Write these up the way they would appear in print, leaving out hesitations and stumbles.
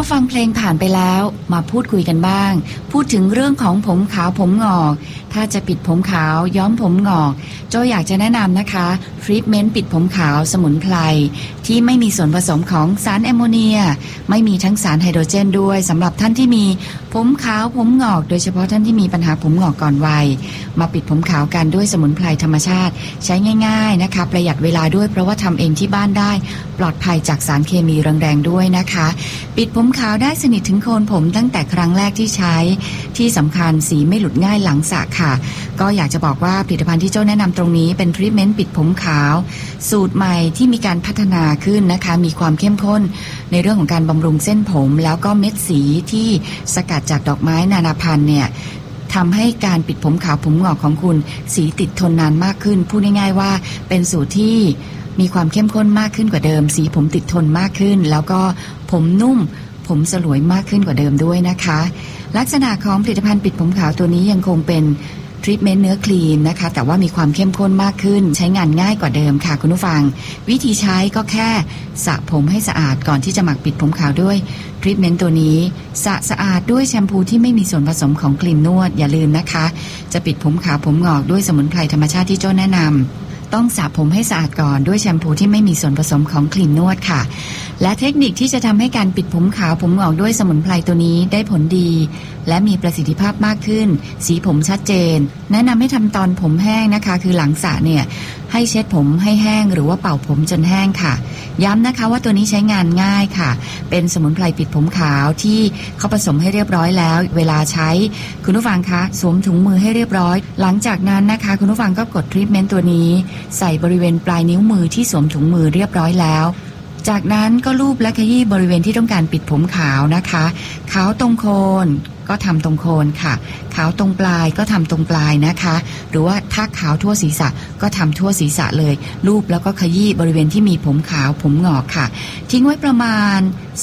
ฟังเพลงผ่านไปแล้วมาพูดคุยกันบ้างพูดถึงเรื่องของผมขาวผมงอกถ้าจะปิดผมขาวย้อมผมงอกโจอยากจะแนะนำนะคะทรีทเมนต์ปิดผมขาวสมุนไพรที่ไม่มีส่วนผสมของสารแอมโมเนียไม่มีทั้งสารไฮโดรเจนด้วยสำหรับท่านที่มีผมขาวผมงอกโดยเฉพาะท่านที่มีปัญหาผมงอกก่อนวัยมาปิดผมขาวกันด้วยสมุนไพรธรรมชาติใช้ง่ายๆนะคะประหยัดเวลาด้วยเพราะว่าทำเองที่บ้านได้ปลอดภัยจากสารเคมีแรงๆด้วยนะคะปิดผมขาวได้สนิทถึงโคนผมตั้งแต่ครั้งแรกที่ใช้ที่สำคัญสีไม่หลุดง่ายหลังสระค่ะก็อยากจะบอกว่าผลิตภัณฑ์ที่เจ้าแนะนำตรงนี้เป็นทรีทเมนต์ปิดผมขาวสูตรใหม่ที่มีการพัฒนาขึ้นนะคะมีความเข้มข้นในเรื่องของการบำรุงเส้นผมแล้วก็เม็ดสีที่สกัดจากดอกไม้นานาพันธุ์เนี่ยทำให้การปิดผมขาวผมงอกของคุณสีติดทนนานมากขึ้นพูดง่ายๆว่าเป็นสูตรที่มีความเข้มข้นมากขึ้นกว่าเดิมสีผมติดทนมากขึ้นแล้วก็ผมนุ่มผมสลวยมากขึ้นกว่าเดิมด้วยนะคะลักษณะของผลิตภัณฑ์ปิดผมขาวตัวนี้ยังคงเป็นทรีทเมนต์เนื้อคลีนนะคะแต่ว่ามีความเข้มข้นมากขึ้นใช้งานง่ายกว่าเดิมค่ะคุณผู้ฟังวิธีใช้ก็แค่สระผมให้สะอาดก่อนที่จะหมักปิดผมขาวด้วยทรีทเมนต์ตัวนี้สะอาดด้วยแชมพูที่ไม่มีส่วนผสมของครีมนวดอย่าลืมนะคะจะปิดผมขาวผมงอกด้วยสมุนไพรธรรมชาติที่โจ้แนะนำต้องสระผมให้สะอาดก่อนด้วยแชมพูที่ไม่มีส่วนผสมของครีมนวดค่ะและเทคนิคที่จะทำให้การปิดผมขาวผมงอกด้วยสมุนไพรตัวนี้ได้ผลดีและมีประสิทธิภาพมากขึ้นสีผมชัดเจนแนะนำให้ทำตอนผมแห้งนะคะคือหลังสระเนี่ยให้เช็ดผมให้แห้งหรือว่าเป่าผมจนแห้งค่ะย้ำนะคะว่าตัวนี้ใช้งานง่ายค่ะเป็นสมุนไพรปิดผมขาวที่เขาผสมให้เรียบร้อยแล้วเวลาใช้คุณผู้ฟังคะสวมถุงมือให้เรียบร้อยหลังจากนั้นนะคะคุณผู้ฟังก็กดทรีทเมนต์ตัวนี้ใส่บริเวณปลายนิ้วมือที่สวมถุงมือเรียบร้อยแล้วจากนั้นก็ลูบและขยี้บริเวณที่ต้องการปิดผมขาวนะคะขาวตรงโคนก็ทำตรงโคนค่ะขาวตรงปลายก็ทำตรงปลายนะคะหรือว่าถ้าขาวทั่วศีรษะก็ทำทั่วศีรษะเลยลูบแล้วก็ขยี้บริเวณที่มีผมขาวผมงอกค่ะทิ้งไว้ประมาณ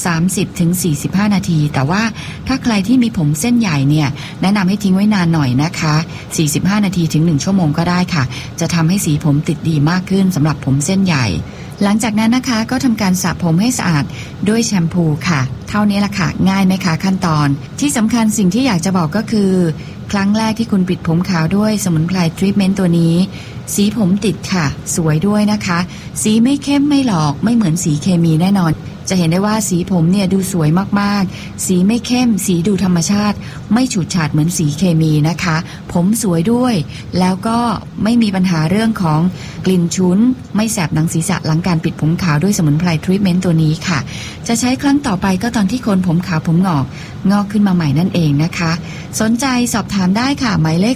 30-45 นาทีแต่ว่าถ้าใครที่มีผมเส้นใหญ่เนี่ยแนะนำให้ทิ้งไว้นานหน่อยนะคะ45 นาทีถึง1ชั่วโมงก็ได้ค่ะจะทำให้สีผมติดดีมากขึ้นสำหรับผมเส้นใหญ่หลังจากนั้นนะคะก็ทำการสระผมให้สะอาดด้วยแชมพูค่ะเท่านี้ละค่ะง่ายไหมคะขั้นตอนที่สำคัญสิ่งที่อยากจะบอกก็คือครั้งแรกที่คุณปิดผมขาวด้วยสมุนไพรทรีทเมนต์ตัวนี้สีผมติดค่ะสวยด้วยนะคะสีไม่เข้มไม่หลอกไม่เหมือนสีเคมีแน่นอนจะเห็นได้ว่าสีผมเนี่ยดูสวยมากๆสีไม่เข้มสีดูธรรมชาติไม่ฉูดฉาดเหมือนสีเคมีนะคะผมสวยด้วยแล้วก็ไม่มีปัญหาเรื่องของกลิ่นฉุนไม่แสบหนังศีรษะหลังการปิดผมขาวด้วยสมุนไพรทรีทเมนต์ตัวนี้ค่ะจะใช้ครั้งต่อไปก็ตอนที่โคนผมขาวผมงอกขึ้นมาใหม่นั่นเองนะคะสนใจสอบถามได้ค่ะหมายเลข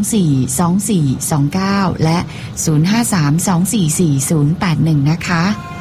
053242429และ053244081นะคะ